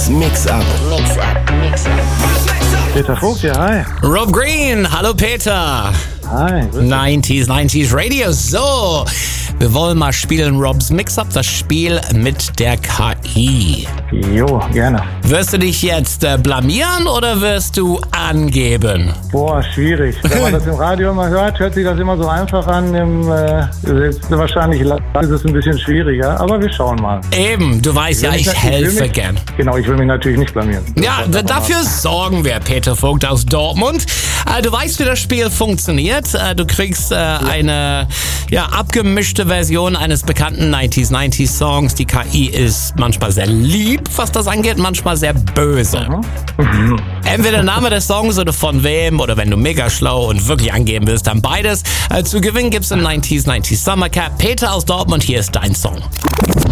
Robs Mix-Up. Peter Vogt, ja, hi. Rob Green, hallo Peter. Hi. 90s Radio. So, wir wollen mal spielen Robs Mix-Up, das Spiel mit der KI. Jo, gerne. Wirst du dich jetzt blamieren oder wirst du angeben? Boah, schwierig. Wenn man das im Radio mal hört sich das immer so einfach an. Wahrscheinlich ist es ein bisschen schwieriger, aber wir schauen mal. Eben, du weißt ja, ich helfe gern. Genau, ich will mich natürlich nicht blamieren. Ja, dafür sorgen wir, Peter Vogt aus Dortmund. Du weißt, wie das Spiel funktioniert. Du kriegst eine abgemischte Version eines bekannten 90s Songs. Die KI ist manchmal sehr lieb, was das angeht, manchmal sehr böse. Entweder der Name des Songs oder von wem, oder wenn du mega schlau und wirklich angeben willst, dann beides. Zu gewinnen gibt's im 90s Summer Cap. Peter aus Dortmund, hier ist dein Song.